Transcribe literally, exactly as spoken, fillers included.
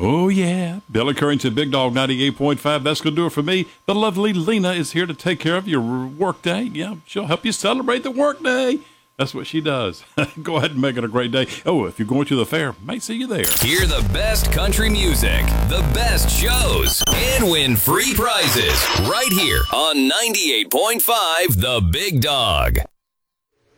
Oh, yeah. Billy Currington, Big Dog ninety-eight point five. That's going to do it for me. The lovely Lena is here to take care of your work day. Yeah, she'll help you celebrate the work day. That's what she does. Go ahead and make it a great day. Oh, if you're going to the fair, might see you there. Hear the best country music, the best shows, and win free prizes right here on ninety-eight point five The Big Dog.